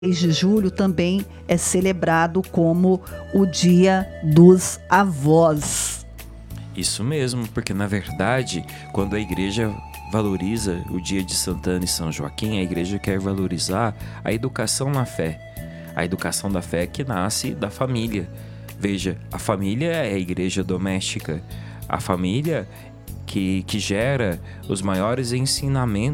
mês de julho também é celebrado como o Dia dos Avós. Isso mesmo, porque na verdade, quando a igreja valoriza o dia de Santana e São Joaquim, a igreja quer valorizar a educação na fé. A educação da fé que nasce da família. Veja, a família é a igreja doméstica. A família que gera os maiores ensinamentos